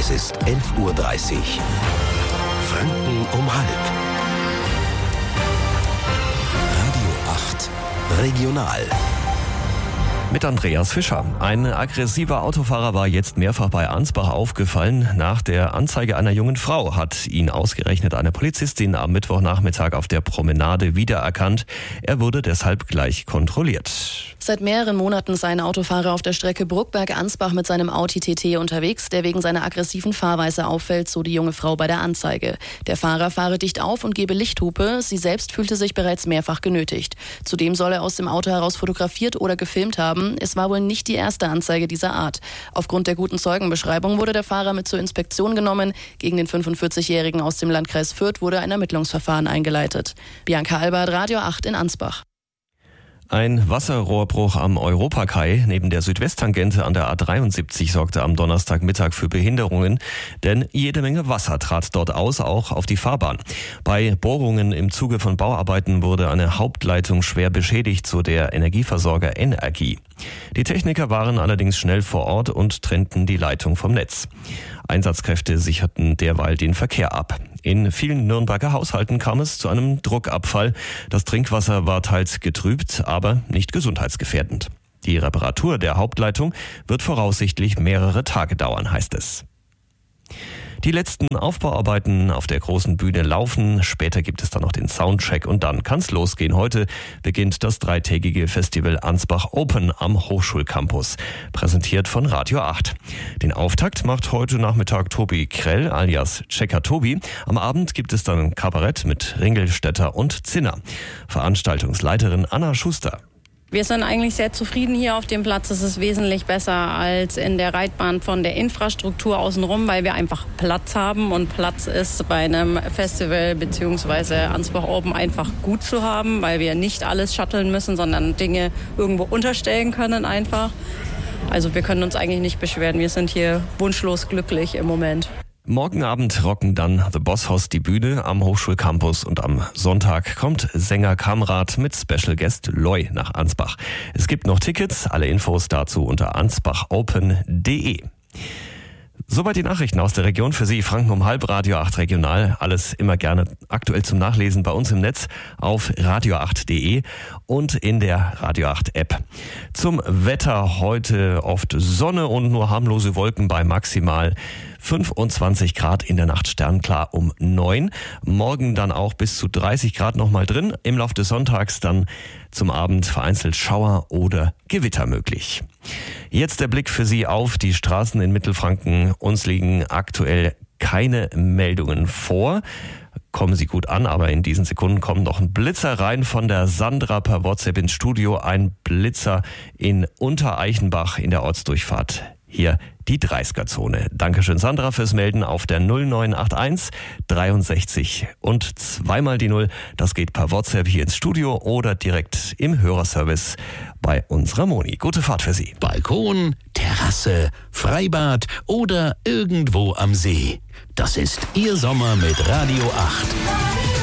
Es ist 11:30 Uhr. Franken um halb. Radio 8 Regional. Mit Andreas Fischer. Ein aggressiver Autofahrer war jetzt mehrfach bei Ansbach aufgefallen. Nach der Anzeige einer jungen Frau hat ihn ausgerechnet eine Polizistin am Mittwochnachmittag auf der Promenade wiedererkannt. Er wurde deshalb gleich kontrolliert. Seit mehreren Monaten sei ein Autofahrer auf der Strecke Bruckberg-Ansbach mit seinem Audi TT unterwegs, der wegen seiner aggressiven Fahrweise auffällt, so die junge Frau bei der Anzeige. Der Fahrer fahre dicht auf und gebe Lichthupe. Sie selbst fühlte sich bereits mehrfach genötigt. Zudem soll er aus dem Auto heraus fotografiert oder gefilmt haben. Es war wohl nicht die erste Anzeige dieser Art. Aufgrund der guten Zeugenbeschreibung wurde der Fahrer mit zur Inspektion genommen. Gegen den 45-Jährigen aus dem Landkreis Fürth wurde ein Ermittlungsverfahren eingeleitet. Bianca Albert, Radio 8 in Ansbach. Ein Wasserrohrbruch am Europakai neben der Südwesttangente an der A73 sorgte am Donnerstagmittag für Behinderungen, denn jede Menge Wasser trat dort aus, auch auf die Fahrbahn. Bei Bohrungen im Zuge von Bauarbeiten wurde eine Hauptleitung schwer beschädigt, so der Energieversorger Energie. Die Techniker waren allerdings schnell vor Ort und trennten die Leitung vom Netz. Einsatzkräfte sicherten derweil den Verkehr ab. In vielen Nürnberger Haushalten kam es zu einem Druckabfall. Das Trinkwasser war teils getrübt, aber nicht gesundheitsgefährdend. Die Reparatur der Hauptleitung wird voraussichtlich mehrere Tage dauern, heißt es. Die letzten Aufbauarbeiten auf der großen Bühne laufen. Später gibt es dann noch den Soundcheck und dann kann's losgehen. Heute beginnt das dreitägige Festival Ansbach Open am Hochschulcampus, präsentiert von Radio 8. Den Auftakt macht heute Nachmittag Tobi Krell alias Checker Tobi. Am Abend gibt es dann Kabarett mit Ringelstetter und Zinner. Veranstaltungsleiterin Anna Schuster. Wir sind eigentlich sehr zufrieden hier auf dem Platz. Es ist wesentlich besser als in der Reitbahn von der Infrastruktur außenrum, weil wir einfach Platz haben. Und Platz ist bei einem Festival bzw. Ansbach Open einfach gut zu haben, weil wir nicht alles shutteln müssen, sondern Dinge irgendwo unterstellen können einfach. Also wir können uns eigentlich nicht beschweren. Wir sind hier wunschlos glücklich im Moment. Morgen Abend rocken dann The Boss Hoss die Bühne am Hochschulcampus und am Sonntag kommt Sänger Kamrat mit Special Guest Loy nach Ansbach. Es gibt noch Tickets, alle Infos dazu unter ansbachopen.de. Soweit die Nachrichten aus der Region für Sie. Franken um halb, Radio 8 Regional. Alles immer gerne aktuell zum Nachlesen bei uns im Netz auf radio8.de und in der Radio 8 App. Zum Wetter heute oft Sonne und nur harmlose Wolken bei maximal 25 Grad, in der Nacht sternklar um 9. Morgen dann auch bis zu 30 Grad nochmal drin. Im Laufe des Sonntags dann zum Abend vereinzelt Schauer oder Gewitter möglich. Jetzt der Blick für Sie auf die Straßen in Mittelfranken. Uns liegen aktuell keine Meldungen vor. Kommen Sie gut an, aber in diesen Sekunden kommt noch ein Blitzer rein von der Sandra per WhatsApp ins Studio. Ein Blitzer in Untereichenbach in der Ortsdurchfahrt. Hier die 30er-Zone. Dankeschön, Sandra, fürs Melden auf der 0981 63 und zweimal die 0. Das geht per WhatsApp hier ins Studio oder direkt im Hörerservice bei unserer Moni. Gute Fahrt für Sie. Balkon, Terrasse, Freibad oder irgendwo am See. Das ist Ihr Sommer mit Radio 8.